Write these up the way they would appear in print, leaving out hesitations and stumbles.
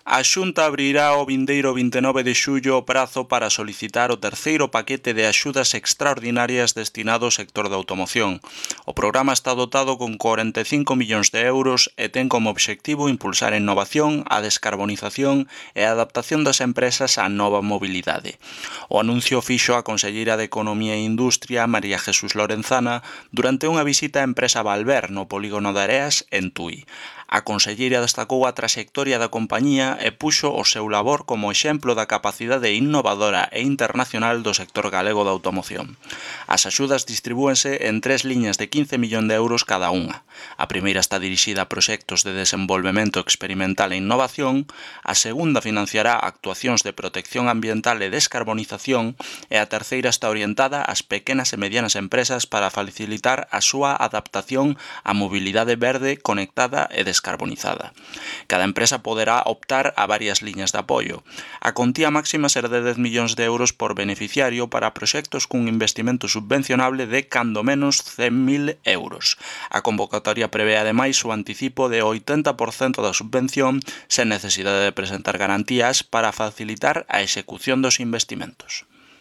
A Xunta abrirá o vindeiro 29 de xullo o prazo para solicitar o terceiro paquete de axudas extraordinarias destinado ao sector da automoción. O programa está dotado con 45 millóns de euros e ten como obxectivo impulsar a innovación, a descarbonización e a adaptación das empresas á nova mobilidade. O anuncio fixo a conselleira de Economía e Industria, María Jesús Lorenzana, durante unha visita á empresa Valver no polígono de Areas, en Tui. A conselleira destacou a traxectoria da compañía e puxo o seu labor como exemplo da capacidade innovadora e internacional do sector galego da automoción. As axudas distribúense en 3 liñas de 15 millón de euros cada unha. A primeira está dirixida a proxectos de desenvolvemento experimental e innovación, a segunda financiará actuacións de protección ambiental e descarbonización e a terceira está orientada ás pequenas e medianas empresas para facilitar a súa adaptación á mobilidade verde, conectada e descarbonizada. Cada empresa poderá optar a varias liñas de apoio. A contía máxima será de 10 millóns de euros por beneficiario para proxectos cun investimento subvencionable de cando menos 100.000 euros. A convocatoria prevé ademais o anticipo de 80% da subvención sen necesidade de presentar garantías para facilitar a execución dos investimentos.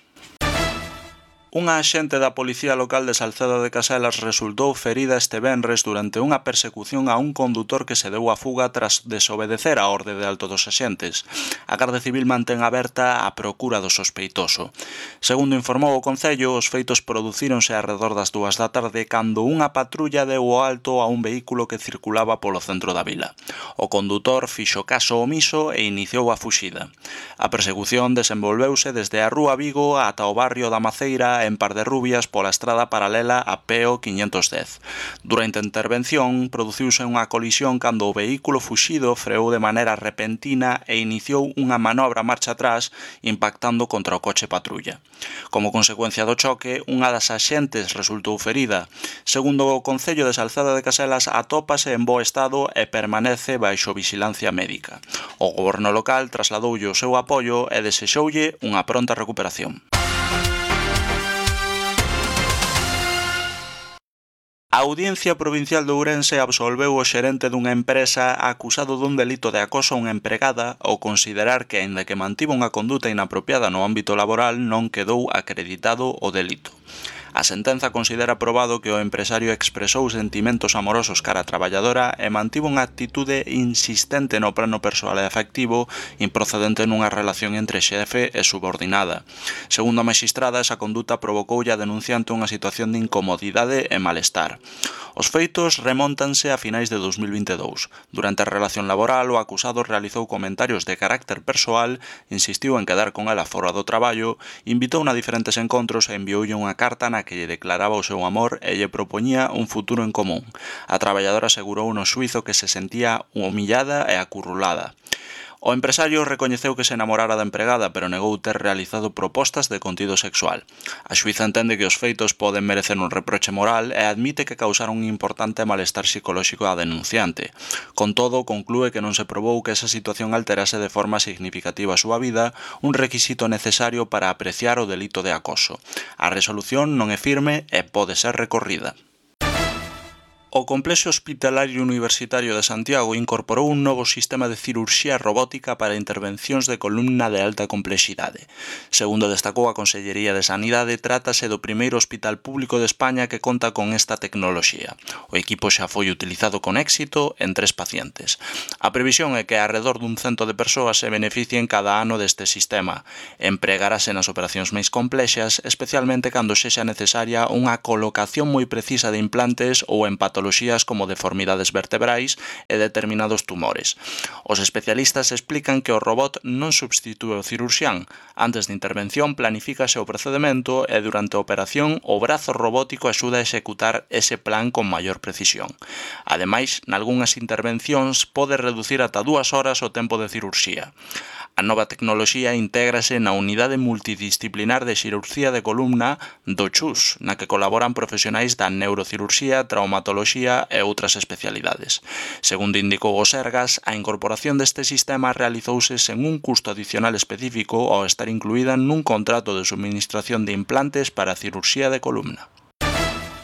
Unha axente da Policía Local de Salceda de Caselas resultou ferida este venres durante unha persecución a un condutor que se deu a fuga tras desobedecer a orde de alto dos axentes. A Garda Civil mantén aberta a procura do sospeitoso. Segundo informou o Concello, os feitos producíronse arredor das 2 da tarde cando unha patrulla deu o alto a un vehículo que circulaba polo centro da vila. O condutor fixo caso omiso e iniciou a fuxida. A persecución desenvolveuse desde a Rúa Vigo ata o barrio da Maceira en Parderrubias pola estrada paralela a PO 510. Durante a intervención, produciuse unha colisión cando o vehículo fuxido freou de maneira repentina e iniciou unha manobra marcha atrás impactando contra o coche patrulla. Como consecuencia do choque, unha das axentes resultou ferida. Segundo o Concello de Salceda de Caselas, atópase en bo estado e permanece baixo vixilancia médica. O goberno local trasladoulle o seu apoio e desexoulle unha pronta recuperación. A Audiencia Provincial de Ourense absolveu o xerente dunha empresa acusado dun delito de acoso a unha empregada ao considerar que, aínda que mantivo unha conduta inapropiada no ámbito laboral, non quedou acreditado o delito. A sentenza considera probado que o empresario expresou sentimentos amorosos cara a traballadora e mantivo unha actitude insistente no plano persoal e afectivo improcedente nunha relación entre xefe e subordinada. Segundo a maxistrada, esa conduta provocoulle a denunciante unha situación de incomodidade e malestar. Os feitos remóntanse a finais de 2022. Durante a relación laboral, o acusado realizou comentarios de carácter persoal, insistiu en quedar con ela fora do traballo, invitou a diferentes encontros e envioulle unha carta na que lle declaraba o seu amor e lle propoñía un futuro en común. A traballadora asegurou no xuízo que se sentía humillada e acurrulada. O empresario recoñeceu que se enamorara da empregada, pero negou ter realizado propostas de contido sexual. A xuíza entende que os feitos poden merecer un reproche moral e admite que causaron un importante malestar psicolóxico á denunciante. Con todo, conclúe que non se probou que esa situación alterase de forma significativa a súa vida, un requisito necesario para apreciar o delito de acoso. A resolución non é firme e pode ser recorrida. O Complexo Hospitalario Universitario de Santiago incorporou un novo sistema de cirurxía robótica para intervencións de columna de alta complexidade. Segundo destacou a Consellería de Sanidade, trátase do primeiro hospital público de España que conta con esta tecnoloxía. O equipo xa foi utilizado con éxito en 3 pacientes. A previsión é que arredor dun 100 de persoas se beneficien cada ano deste sistema. Empregarase nas operacións máis complexas, especialmente cando sexa necesaria unha colocación moi precisa de implantes ou en patoloxías como deformidades vertebrais e determinados tumores. Os especialistas explican que o robot non substitúe o cirurxián. Antes de intervención planifícase o procedemento e durante a operación o brazo robótico axuda a executar ese plan con maior precisión. Ademais, nalgunhas intervencións pode reducir ata 2 horas o tempo de cirurxía. A nova tecnoloxía intégrase na Unidade Multidisciplinar de Xirurxía de Columna do CHUS, na que colaboran profesionais da neurocirurxía, traumatoloxía e outras especialidades. Segundo indicou o Sergas, a incorporación deste sistema realizouse sen un custo adicional específico ao estar incluída nun contrato de subministración de implantes para cirurxía de columna.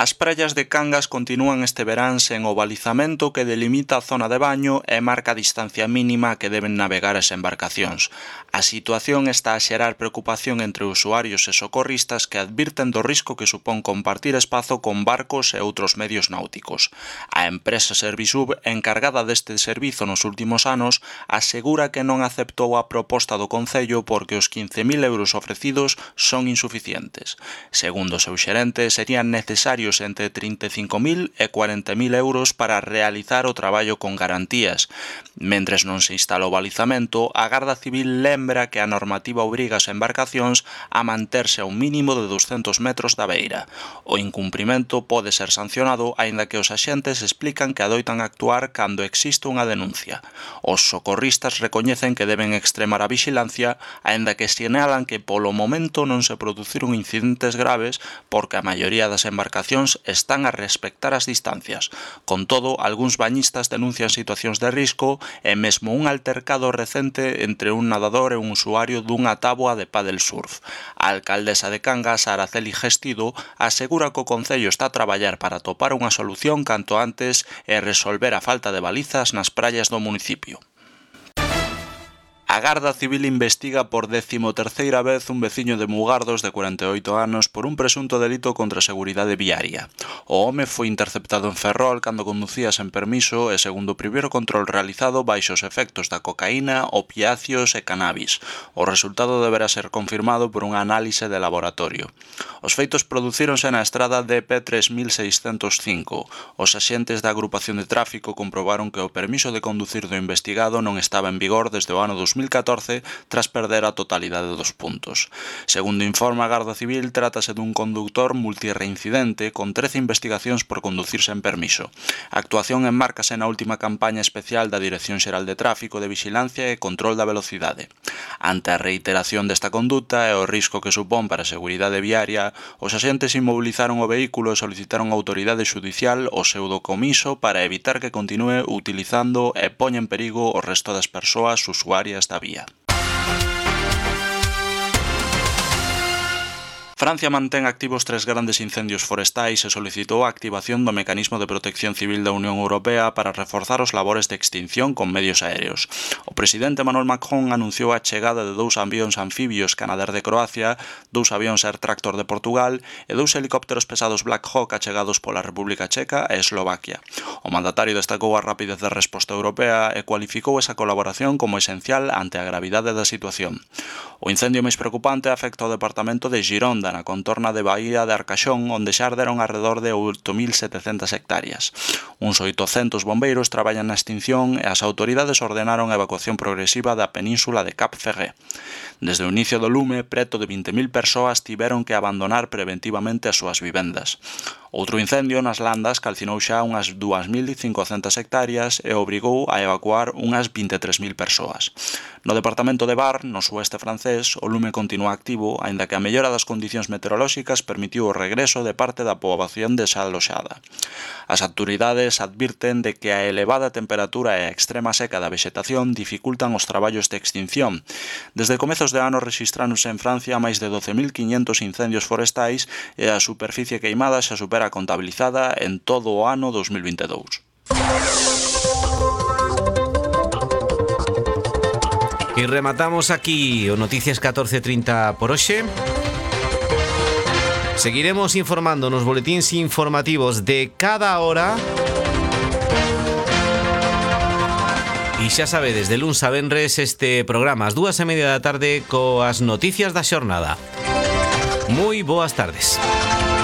As praias de Cangas continúan este verán sen o balizamento que delimita a zona de baño e marca a distancia mínima que deben navegar as embarcacións. A situación está a xerar preocupación entre usuarios e socorristas que advirten do risco que supón compartir espazo con barcos e outros medios náuticos. A empresa Servisub, encargada deste servizo nos últimos anos, asegura que non aceptou a proposta do Concello porque os 15.000 euros ofrecidos son insuficientes. Segundo o seu xerente, serían necesarios entre 35.000 e 40.000 euros para realizar o traballo con garantías. Mentres non se instala o balizamento, a Garda Civil lembra que a normativa obriga as embarcacións a manterse a un mínimo de 200 metros da beira. O incumprimento pode ser sancionado, aínda que os axentes explican que adoitan actuar cando existe unha denuncia. Os socorristas recoñecen que deben extremar a vixilancia, aínda que sinalan que polo momento non se produciron incidentes graves porque a maioría das embarcacións están a respectar as distancias. Con todo, algúns bañistas denuncian situacións de risco e mesmo un altercado recente entre un nadador e un usuario dunha táboa de pádel surf. A alcaldesa de Cangas, Araceli Gestido, asegura que o Concello está a traballar para atopar unha solución canto antes e resolver a falta de balizas nas praias do municipio. A Garda Civil investiga por 13ª vez un veciño de Mugardos de 48 anos por un presunto delito contra a seguridade viaria. O home foi interceptado en Ferrol cando conducía sen permiso e segundo o primeiro control realizado baixo os efectos da cocaína, opiáceos e cannabis. O resultado deberá ser confirmado por unha análise de laboratorio. Os feitos producíronse na estrada DP 3605. Os axentes da agrupación de tráfico comprobaron que o permiso de conducir do investigado non estaba en vigor desde o ano 2014 tras perder a totalidade dos puntos. Segundo informa a Garda Civil, trátase dun conductor multirreincidente con 13 investigacións por conducir sen permiso. A actuación enmárcase na última campaña especial da Dirección Xeral de Tráfico de Vixilancia e Control da Velocidade. Ante a reiteración desta conduta e o risco que supón para a seguridade viaria, os axentes inmovilizaron o vehículo e solicitaron á autoridade xudicial o seu decomiso para evitar que continúe utilizando e poña en perigo o resto das persoas usuarias da vía. Francia mantén activos 3 grandes incendios forestais e solicitou a activación do mecanismo de protección civil da Unión Europea para reforzar os labores de extinción con medios aéreos. O presidente Emmanuel Macron anunciou a chegada de 2 avións anfibios Canadair de Croacia, 2 avións Air Tractor de Portugal e 2 helicópteros pesados Black Hawk achegados pola República Checa e Eslovaquia. O mandatario destacou a rapidez de resposta europea e cualificou esa colaboración como esencial ante a gravidade da situación. O incendio máis preocupante afecta ao departamento de Gironda, na contorna de Baía de Arcaxón, onde xa arderon alrededor de 8.700 hectáreas. Uns 800 bombeiros traballan na extinción e as autoridades ordenaron a evacuación progresiva da península de Cap Ferret. Desde o inicio do lume, preto de 20.000 persoas tiveron que abandonar preventivamente as súas vivendas. Outro incendio nas Landas calcinou xa unhas 2.500 hectáreas e obrigou a evacuar unhas 23.000 persoas. No departamento de Var, no sueste francés, o lume continúa activo, aínda que a mellora das condicións meteorolóxicas permitiu o regreso de parte da poboación desaloxada. As autoridades advirten de que a elevada temperatura e a extrema seca da vexetación dificultan os traballos de extinción. Desde comezos de ano rexistráronse en Francia máis de 12.500 incendios forestais e a superficie queimada xa supera a contabilizada en todo o ano 2022. E rematamos aquí o Noticias 14:30 por hoxe. Seguiremos informando nos boletíns informativos de cada hora. E xa sabedes, de luns a venres este programa ás 2:30 da tarde coas noticias da xornada. Moi boas tardes.